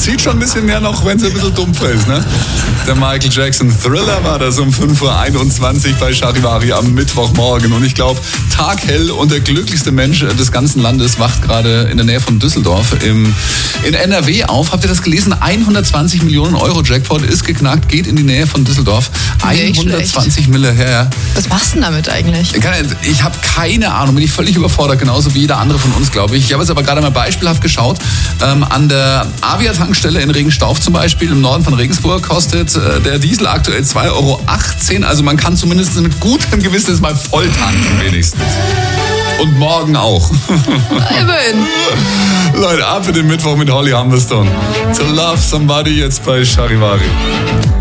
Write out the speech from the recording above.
Sieht schon ein bisschen mehr noch, wenn es ein bisschen dumpfer ist, ne? Der Michael Jackson Thriller war das um 5:21 Uhr bei Charivari am Mittwochmorgen. Und ich glaube, taghell und der glücklichste Mensch des ganzen Landes wacht gerade in der Nähe von Düsseldorf in NRW auf. Habt ihr das gelesen? 120 Millionen Euro Jackpot ist geknackt, geht in die Nähe von Düsseldorf. 120 Mille her. Was machst du denn damit eigentlich? Ich habe keine Ahnung, bin ich völlig überfordert, genauso wie jeder andere von uns, glaube ich. Ich habe jetzt aber gerade mal beispielhaft geschaut. An der Avia-Tankstelle in Regenstauf zum Beispiel, im Norden von Regensburg, kostet der Diesel aktuell 2,18 Euro. Also man kann zumindest mit gutem Gewissen mal voll tanken wenigstens. Und morgen auch. Immerhin. Leute, ab für den Mittwoch mit Holly Humberstone. To Love Somebody jetzt bei Charivari.